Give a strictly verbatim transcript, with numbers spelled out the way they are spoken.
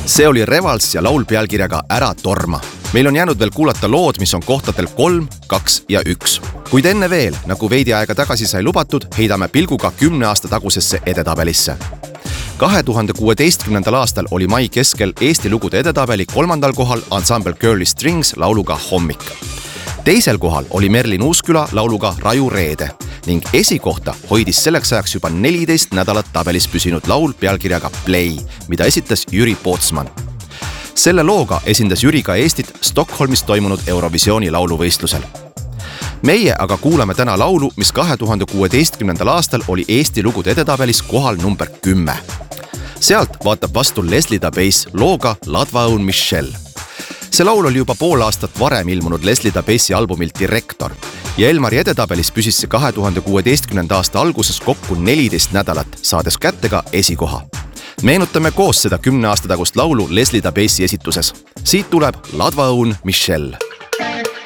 See oli Revals ja laul pealkirjaga Ära torma. Meil on jäänud veel kuulata lood, mis on kohtadel kolm, kaks ja üks. Kuid enne veel, nagu veidi aega tagasi sai lubatud, heidame pilguga kümne aasta tagusesse edetabelisse. kahe tuhande kuueteistkümnendal aastal oli mai keskel Eesti lugude edetabeli kolmandal kohal ansambel Girly Strings lauluga Hommik. Teisel kohal oli Merlin Uusküla lauluga Raju reede ning esikohta hoidis selleks ajaks juba neliteist nädalat tabelis püsinud laul pealkirjaga Play, mida esitas Jüri Pootsman. Selle looga esindas Jüri ka Eestit Stockholmis toimunud Eurovisiooni lauluvõistlusel. Meie aga kuulame täna laulu, mis kahe tuhande kuueteistkümnendal aastal oli Eesti lugude edetabelis kohal number kümme. Sealt vaatab vastu Leslie Dabeis looga Ladvaõun Michelle. See laul oli juba pool aastat varem ilmunud Leslie Dabeisi albumilt Direktor ja Elmari edetabelis püsis see kahe tuhande kuueteistkümnenda aasta alguses kokku neliteist nädalat, saades kätte ka esikoha. Meenutame koos seda kümne aasta tagust laulu Leslie Dabeisi esituses. Siit tuleb Ladvaõun Michelle.